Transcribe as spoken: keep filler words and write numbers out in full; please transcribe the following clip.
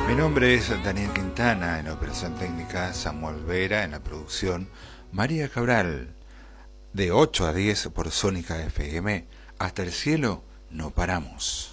Mi nombre es Daniel Quintana, en la operación técnica Samuel Vera, en la producción María Cabral. De ocho a diez por Sónica F M, hasta el cielo no paramos.